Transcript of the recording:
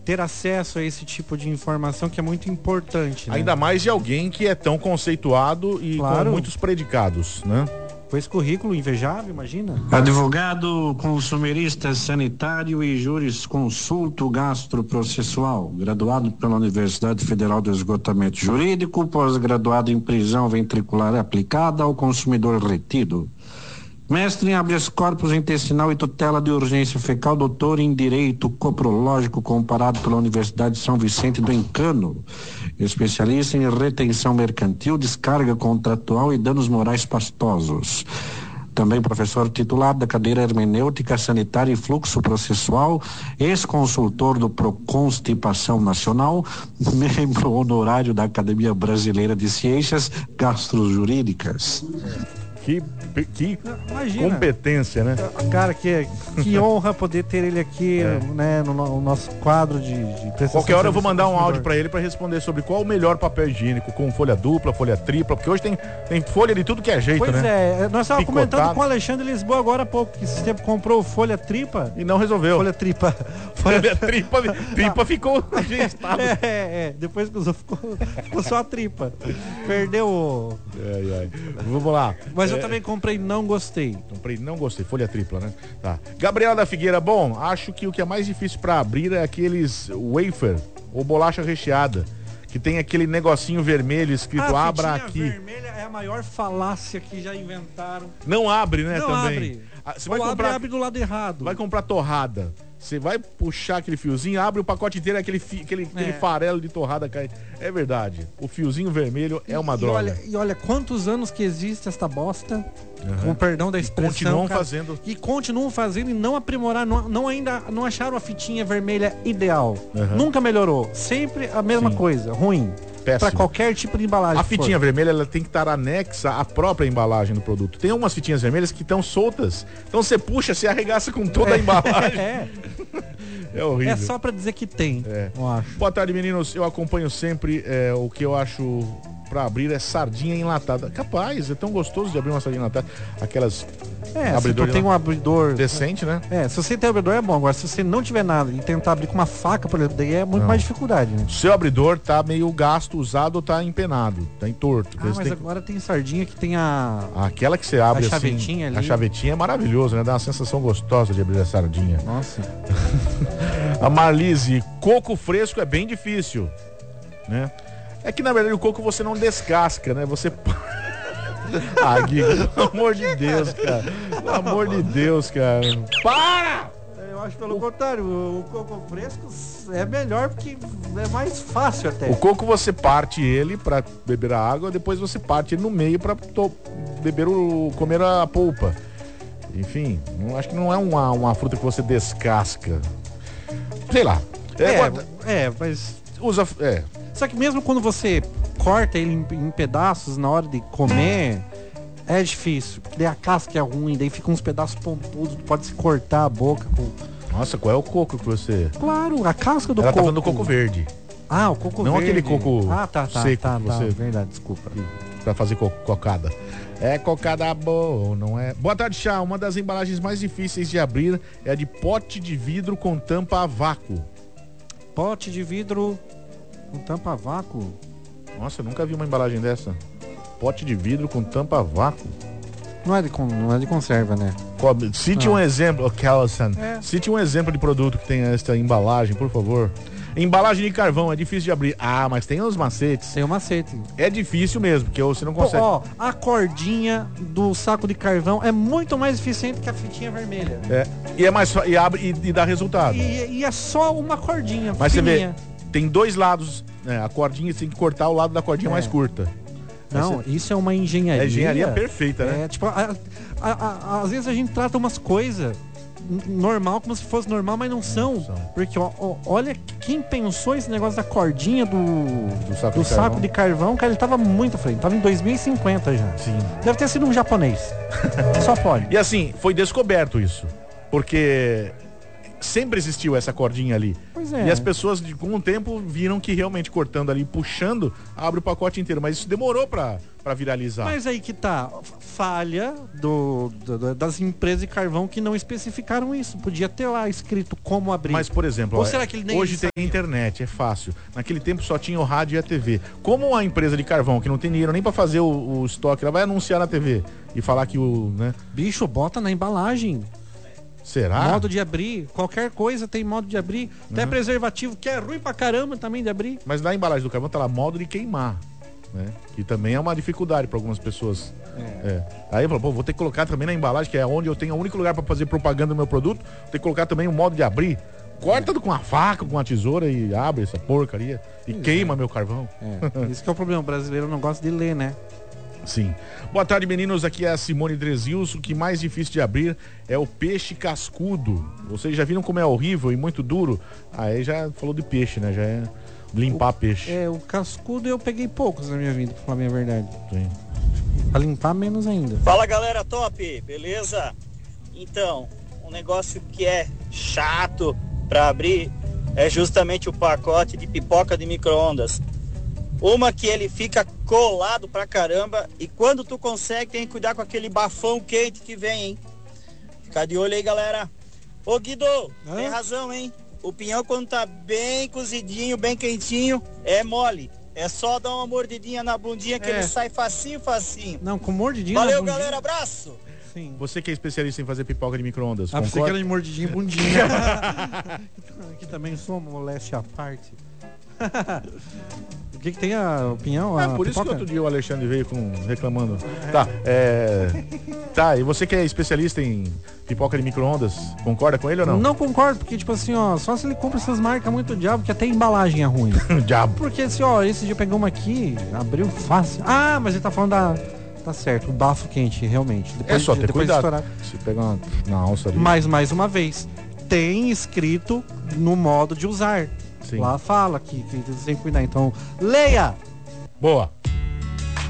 ter acesso a esse tipo de informação que é muito importante, né? Ainda mais de alguém que é tão conceituado e com muitos predicados, né? Com esse currículo invejável, imagina. Advogado, consumerista sanitário e jurisconsulto gastroprocessual, graduado pela Universidade Federal do Esgotamento Jurídico, pós-graduado em prisão ventricular aplicada ao consumidor retido. Mestre em habeas corpus intestinal e tutela de urgência fecal, doutor em Direito Coprológico comparado pela Universidade de São Vicente do Encano. Especialista em retenção mercantil, descarga contratual e danos morais pastosos. Também professor titular da cadeira Hermenêutica Sanitária e Fluxo Processual, ex-consultor do Proconstipação Nacional, membro honorário da Academia Brasileira de Ciências Gastrojurídicas. Que competência, né? Cara, que honra poder ter ele aqui, né, no nosso quadro de prestação. Qualquer hora eu vou mandar um áudio pra ele pra responder sobre qual o melhor papel higiênico, com folha dupla, folha tripla, porque hoje tem folha de tudo que é jeito, né? Pois é, nós estávamos comentando com o Alexandre Lisboa agora há pouco, que esse tempo comprou folha tripa. E não resolveu. Folha tripa. Tripa ficou gestado. Depois que usou, ficou só a tripa. Perdeu. Vamos lá. Mas eu também comprei, não gostei. Folha tripla, né? Tá. Gabriela da Figueira, bom, acho que o que é mais difícil pra abrir é aqueles wafer ou bolacha recheada, que tem aquele negocinho vermelho escrito abra aqui. A vermelha é a maior falácia que já inventaram. Não abre, né? Não também. Abre. Você vai comprar, abre do lado errado. Vai comprar torrada. Você vai puxar aquele fiozinho, abre o pacote inteiro, aquele farelo de torrada cai. É verdade. O fiozinho vermelho é uma droga. E olha quantos anos que existe esta bosta, com perdão da expressão. E continuam fazendo e não aprimoraram, não acharam a fitinha vermelha ideal. Nunca melhorou. Sempre a mesma coisa, ruim. Para qualquer tipo de embalagem. A fitinha vermelha, ela tem que estar anexa à própria embalagem do produto. Tem umas fitinhas vermelhas que estão soltas. Então você puxa, você arregaça com toda a embalagem. É horrível. É só pra dizer que tem, eu acho. Boa tarde, meninos. Eu acompanho sempre o que eu acho pra abrir é sardinha enlatada. Capaz, é tão gostoso de abrir uma sardinha enlatada. Aquelas... se tu tem um abridor decente, né? Se você tem abridor é bom. Agora, se você não tiver nada e tentar abrir com uma faca, por exemplo, daí é muito mais dificuldade, né? Seu abridor tá meio gasto, usado ou tá empenado, tá entorto. Mas agora tem sardinha que tem aquela que você abre a chavetinha assim, ali. A chavetinha é maravilhoso, né? Dá uma sensação gostosa de abrir a sardinha. Nossa. A Marlise, coco fresco é bem difícil, né? É que na verdade o coco você não descasca, né? Você... Gui, pelo amor de Deus, cara. Pelo amor de Deus, cara. Para! Eu acho pelo contrário, o coco fresco é melhor porque é mais fácil até. O coco você parte ele pra beber a água, depois você parte ele no meio pra comer a polpa. Enfim, acho que não é uma fruta que você descasca. Sei lá. Mas... Só que mesmo quando você corta ele em pedaços na hora de comer, é difícil. Daí a casca é ruim, daí fica uns pedaços pontudos, pode se cortar a boca com... Nossa, qual é o coco que você... Claro, a casca do coco. Ela tá falando do coco verde. O coco não verde. Não aquele coco seco. Tá, verdade, desculpa. Pra fazer cocada. É cocada boa, não é? Boa tarde, Chá. Uma das embalagens mais difíceis de abrir é a de pote de vidro com tampa a vácuo. Pote de vidro com tampa a vácuo? Nossa, eu nunca vi uma embalagem dessa. Pote de vidro com tampa a vácuo. Não é de conserva, né? Cite um exemplo, Kelson. Cite um exemplo de produto que tem esta embalagem, por favor. Embalagem de carvão é difícil de abrir. Mas tem uns macetes. Tem um macete. É difícil mesmo, porque você não consegue. A cordinha do saco de carvão é muito mais eficiente que a fitinha vermelha. E é mais e abre e dá resultado. E é só uma cordinha. Mas fininha. Você vê, tem dois lados, né? A cordinha, você tem que cortar o lado da cordinha mais curta. Não, isso é uma engenharia. É engenharia perfeita, né? Tipo, às vezes a gente trata umas coisas normal, como se fosse normal, mas não são. Porque olha quem pensou esse negócio da cordinha do saco de carvão, cara, ele tava muito à frente. Tava em 2050 já. Sim. Deve ter sido um japonês. Só pode. E assim, foi descoberto isso. Porque sempre existiu essa cordinha ali. Pois é. E as pessoas, com o tempo, viram que realmente cortando ali, puxando, abre o pacote inteiro. Mas isso demorou pra viralizar. Mas aí que tá, falha das empresas de carvão que não especificaram isso. Podia ter lá escrito como abrir. Mas, por exemplo, ou será que ele nem hoje tem internet, é fácil. Naquele tempo só tinha o rádio e a TV. Como a empresa de carvão, que não tem dinheiro nem pra fazer o estoque, ela vai anunciar na TV e falar que né? Bicho, bota na embalagem. Será? Modo de abrir, qualquer coisa tem modo de abrir. Até preservativo, que é ruim pra caramba também de abrir. Mas na embalagem do carvão tá lá, modo de queimar, né? Que também é uma dificuldade para algumas pessoas. Aí eu falo, pô, vou ter que colocar também na embalagem, que é onde eu tenho o único lugar para fazer propaganda do meu produto, vou ter que colocar também o modo de abrir. Corta com a faca, com a tesoura e abre essa porcaria e queima meu carvão. Isso que é o problema, o brasileiro não gosta de ler, né? Sim. Boa tarde, meninos. Aqui é a Simone Drezilson. O que mais difícil de abrir é o peixe cascudo. Vocês já viram como é horrível e muito duro? Aí já falou de peixe, né? Já é limpar peixe. O cascudo eu peguei poucos na minha vida, pra falar a minha verdade. Sim. Pra limpar menos ainda. Fala, galera top, beleza? Então, um negócio que é chato pra abrir é justamente o pacote de pipoca de micro-ondas. Uma que ele fica colado pra caramba e quando tu consegue tem que cuidar com aquele bafão quente que vem, hein? Fica de olho aí, galera. Ô Guido, tem razão, hein? O pinhão quando tá bem cozidinho, bem quentinho, é mole. É só dar uma mordidinha na bundinha que ele sai facinho. Não, com mordidinha Valeu, na bundinha. galera, abraço! Sim. Você que é especialista em fazer pipoca de micro-ondas, você que era de mordidinha e bundinha. Aqui também somos moléstia à parte. O que tem a pinhão? É por isso que outro dia o Alexandre veio reclamando. Tá, e você que é especialista em pipoca de micro-ondas, concorda com ele ou não? Não concordo, porque tipo assim, ó, só se ele compra essas marcas muito diabo, que até a embalagem é ruim. Diabo. Porque assim, ó, esse dia eu peguei uma aqui, abriu fácil. Ah, mas ele tá falando da... Tá certo, o bafo quente, realmente. Depois, só ter cuidado. De se pegar na alça ali. Mas, mais uma vez, tem escrito no modo de usar. Sim. Lá fala que você tem que cuidar. Então, leia! Boa.